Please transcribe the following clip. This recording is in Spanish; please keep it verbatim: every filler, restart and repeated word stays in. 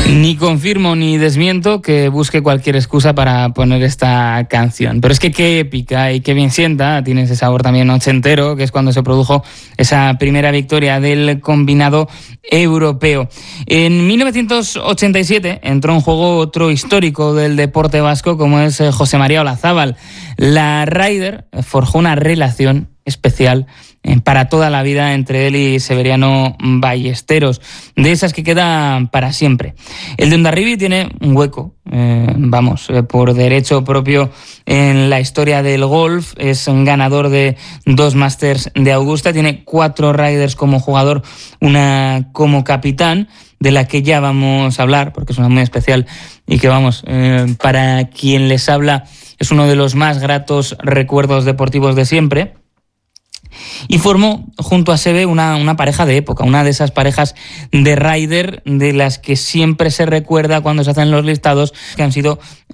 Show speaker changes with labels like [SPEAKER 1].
[SPEAKER 1] Ni confirmo ni desmiento que busque cualquier excusa para poner esta canción. Pero es que qué épica y qué bien sienta, tiene ese sabor también ochentero, que es cuando se produjo esa primera victoria del combinado europeo. En mil novecientos ochenta y siete entró en juego otro histórico del deporte vasco, como es José María Olazábal. La Ryder forjó una relación especial para toda la vida entre él y Severiano Ballesteros, de esas que quedan para siempre. El de Hondarribia tiene un hueco, eh, vamos, eh, por derecho propio en la historia del golf. Es un ganador de dos Masters de Augusta, tiene cuatro Riders como jugador, una como capitán, de la que ya vamos a hablar, porque es una muy especial y que, vamos, eh, para quien les habla es uno de los más gratos recuerdos deportivos de siempre. Y formó junto a Seve una, una pareja de época, una de esas parejas de Ryder de las que siempre se recuerda cuando se hacen los listados, que han sido